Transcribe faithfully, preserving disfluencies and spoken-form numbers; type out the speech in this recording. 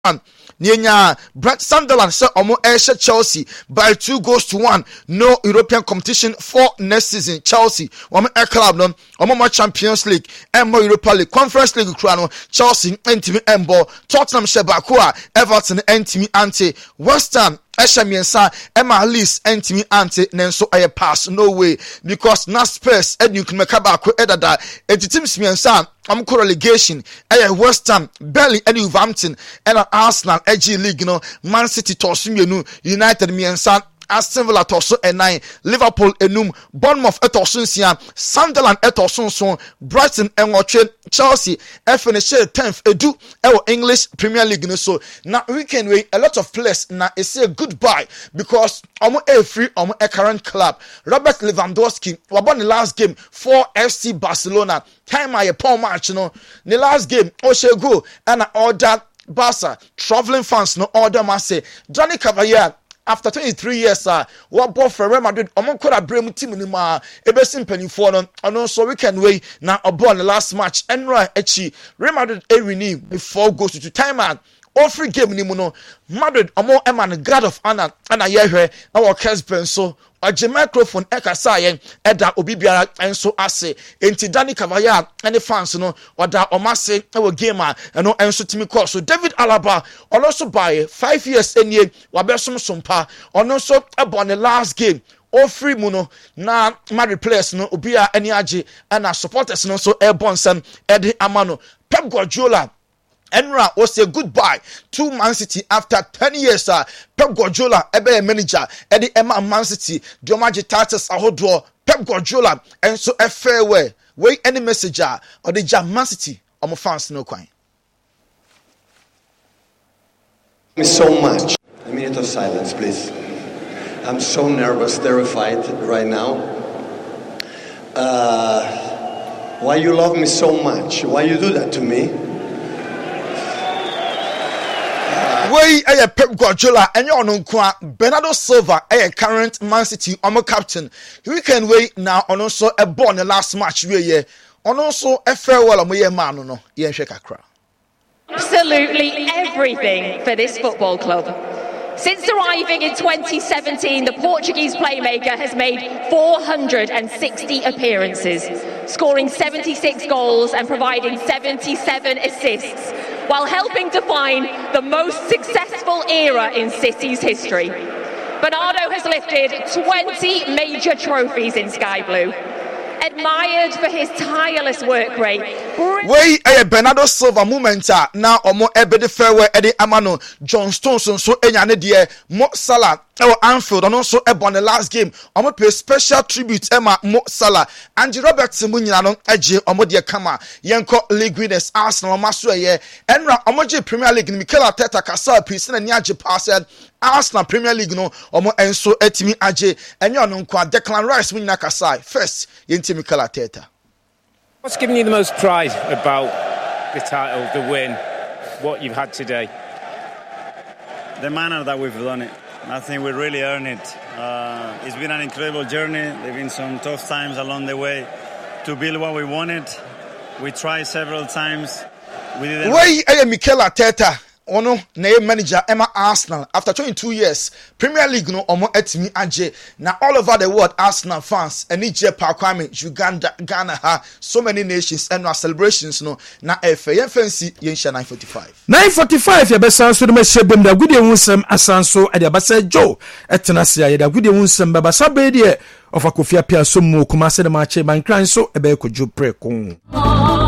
Nienya Brent Sunderland say omo Asia Chelsea by two goals to one. No European competition for next season. Chelsea omo a club no omo more Champions League and more Europa League Conference League krano. Chelsea entimi embo. Tottenham Shebakua Everton entimi ante. West Ham Esha miensa Emma Leeds entimi ante nenso aye pass no way because na Spurs edu kumeka ko edada etitim miensa am ko relegation aye West Ham Burnley and Wolverhampton and Arsenal G League no Man City tosumienu United miensa Aston Villa toso nine Liverpool enum Bournemouth etoso nsia Sunderland etoso nso Brighton enwoche Chelsea e finish tenth edu e English Premier League no so na weekend we a lot of players na e say goodbye because omo e free omo e current club. Robert Lewandowski wabon the last game for F C Barcelona time aye Paul match no the last game o she go and order Barca traveling fans no order man say Johnny Cavalier after twenty-three years uh what ball for Real Madrid omo koda brem team ni ma ebesim panifo no ono so weekend way na obo the last match enra echi Real Madrid e win before goes to time and all free game ni mu no Madrid omo eman guard of honor ana yehwe na wo Kesben so a microphone ekasa yen eda obi biara enso ase enti Dani Cavalier any fans no oda omase e wo game a eno enso timi course so David Alaba also by five years enye wabesom sompa ono so ebon the last game all free muno na Madrid players no obi a eni age and supporters no so airborne sem edi amano Pep Guardiola Enra was a goodbye to Man City after ten years. Uh, Pep Guardiola, ebe manager, Eddie Emma Man City, Diomaji Tatus Ahodro, Pep Guardiola, and so a farewell. Wait any messenger or the Jam Man City, or my fans no coin. Me so much. A minute of silence, please. I'm so nervous, terrified right now. Uh, why you love me so much? Why you do that to me? Way a Pep Guardiola and your uncle Bernardo Silva, a current Man City omo captain. We can wait now on also a born the last match we ye on also a farewell of man no yen shake akra. Absolutely everything for this football club. Since arriving in twenty seventeen, the Portuguese playmaker has made four hundred sixty appearances, scoring seventy-six goals and providing seventy-seven assists, while helping define the most successful era in City's history. Bernardo has lifted twenty major trophies in Sky Blue. Admired for his tireless work rate. Way a Bernardo Silva moment now or more ebede farewell Eddie Amano John Stones so enyane de Mo Salah or Anfield and also ebon the last game omo pay special tribute Emma Mo Salah and Robert Munyina no eje omo de kama yenko league winners Arsenal maso ye enra omo je Premier League ni Mikel Arteta kasa pisi na ni age pass Arsenal Premier League no omo enso etimi age enyo no nkwa Declan Rice Munyina kasa first yenti Mikel Arteta. What's giving you the most pride about the title, the win, what you've had today? The manner that we've done it. I think we really earned it. Uh, it's been an incredible journey. There have been some tough times along the way to build what we wanted. We tried several times. We didn't. Why are Mikel Arteta? Ono na manager Emma Arsenal after twenty-two years Premier League no omo etimi age na all over the world Arsenal fans eni je pa kwame Uganda Ghana ha so many nations and our celebrations no na efe yen fancy yen sha nine forty-five nine forty-five ya besan so de me shebem da gudie hunsem asanso e de abasa jo etena sia ya da gudie hunsem baba sabe de of akofia pia so mu kuma se de ma che ban kran so e be kojo pre ko